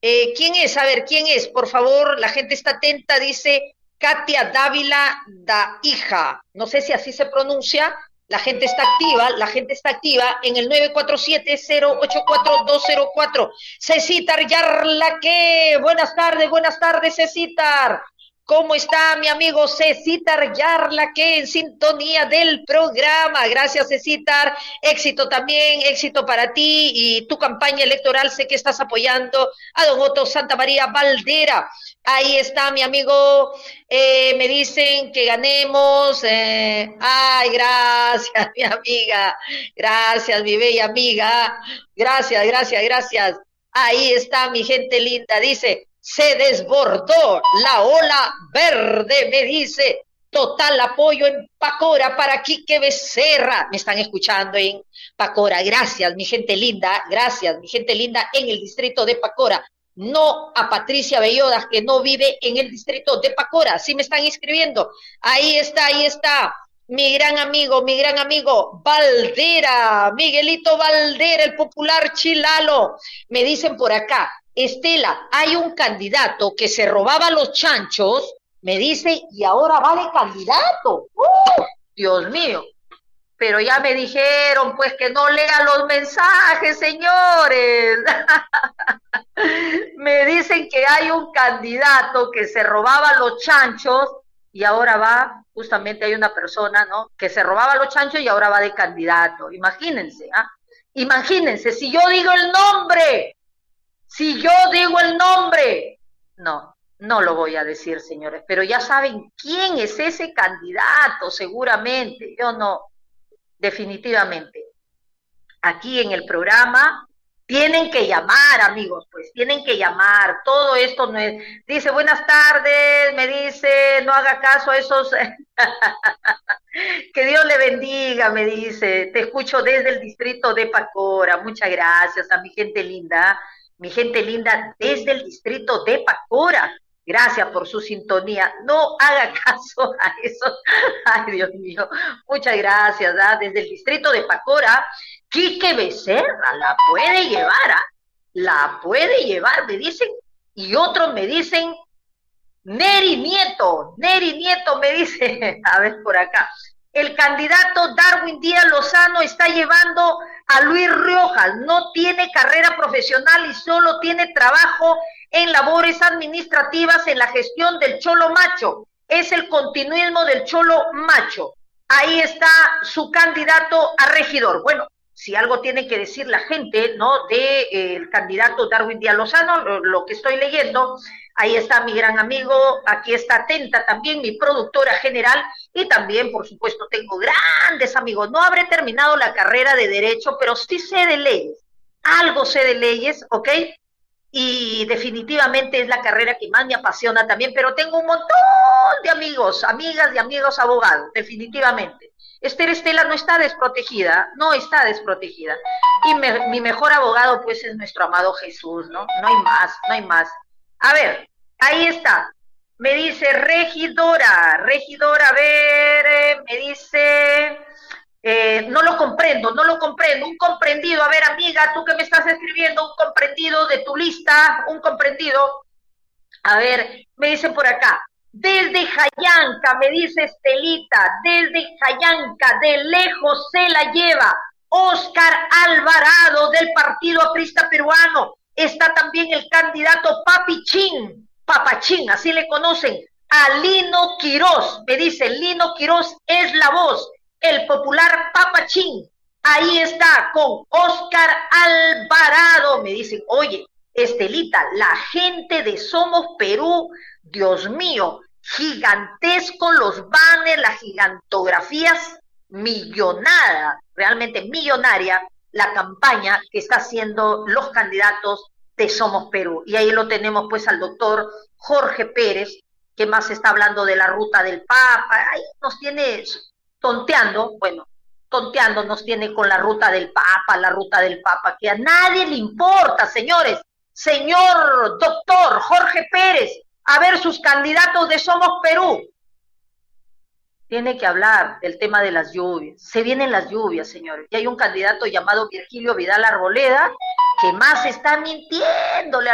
¿Quién es? A ver, ¿quién es? Por favor, la gente está atenta, dice Katia Dávila da hija. No sé si así se pronuncia. La gente está activa, la gente está activa en el 947-084-204. Cecitar Yarlaque, buenas tardes, Cecitar. ¿Cómo está mi amigo Cecitar Yarlaque en sintonía del programa? Gracias, Cecitar. Éxito también, éxito para ti y tu campaña electoral. Sé que estás apoyando a don Otto Santa María Valdera. Ahí está mi amigo, me dicen que ganemos. Ay, gracias, mi amiga. Gracias, mi bella amiga. Gracias, gracias, gracias. Ahí está mi gente linda. Dice, se desbordó la ola verde, me dice. Total apoyo en Pacora para Quique Becerra. Me están escuchando en Pacora. Gracias, mi gente linda. Gracias, mi gente linda en el distrito de Pacora. No a Patricia Bellodas, que no vive en el distrito de Pacora. Sí me están escribiendo. Ahí está, ahí está. Mi gran amigo, Valdera, Miguelito Valdera, el popular chilalo. Me dicen por acá, Estela, hay un candidato que se robaba los chanchos, me dice, y ahora va de candidato. Dios mío. Pero ya me dijeron, pues, que no lea los mensajes, señores. Me dicen que hay un candidato que se robaba los chanchos y ahora va, justamente hay una persona, ¿no?, que se robaba los chanchos y ahora va de candidato. Imagínense, ¿ah? Imagínense, si yo digo el nombre, no lo voy a decir, señores, pero ya saben quién es ese candidato, seguramente. Yo no, definitivamente. Aquí en el programa tienen que llamar, amigos, pues tienen que llamar. Todo esto no es. Dice, buenas tardes, me dice, no haga caso a esos. Que Dios le bendiga, me dice. Te escucho desde el distrito de Pacora. Muchas gracias a mi gente linda desde el distrito de Pacora. Gracias por su sintonía. No haga caso a eso. Ay, Dios mío. Muchas gracias, ¿ah? Desde el distrito de Pacora, Quique Becerra la puede llevar, ¿ah? La puede llevar, me dicen. Y otros me dicen, Neri Nieto me dice, a ver por acá. El candidato Darwin Díaz Lozano está llevando a Luis Riojas, no tiene carrera profesional y solo tiene trabajo en labores administrativas en la gestión del Cholo Macho. Es el continuismo del Cholo Macho. Ahí está su candidato a regidor. Bueno, si algo tiene que decir la gente, ¿no?, de el candidato Darwin Díaz Lozano, lo que estoy leyendo. Ahí está mi gran amigo, aquí está atenta también mi productora general, y también, por supuesto, tengo grandes amigos. No habré terminado la carrera de Derecho, pero sí sé de leyes, algo sé de leyes, ¿ok? Y definitivamente es la carrera que más me apasiona también, pero tengo un montón de amigos, amigas y amigos abogados, definitivamente. Estela no está desprotegida, no está desprotegida. Y mi mejor abogado, pues, es nuestro amado Jesús, ¿no? No hay más, no hay más. A ver, ahí está. Me dice regidora, a ver, me dice, no lo comprendo, un comprendido. A ver, amiga, tú que me estás escribiendo, un comprendido de tu lista, un comprendido. A ver, me dicen por acá, desde Jayanca, me dice Estelita, desde Jayanca, de lejos se la lleva Oscar Alvarado del Partido Aprista Peruano. Está también el candidato Papachín, así le conocen, a Lino Quirós. Me dice, Lino Quirós es la voz, el popular Papachín. Ahí está, con Oscar Alvarado. Me dicen, oye, Estelita, la gente de Somos Perú, Dios mío, gigantesco los banners, las gigantografías, millonada, realmente millonaria, la campaña que está haciendo los candidatos de Somos Perú. Y ahí lo tenemos, pues, al doctor Jorge Pérez, que más está hablando de la ruta del Papa. Ahí nos tiene tonteando nos tiene con la ruta del Papa, que a nadie le importa, señores. Señor doctor Jorge Pérez, a ver sus candidatos de Somos Perú. Tiene que hablar del tema de las lluvias. Se vienen las lluvias, señores. Y hay un candidato llamado Virgilio Vidal Arboleda que más está mintiéndole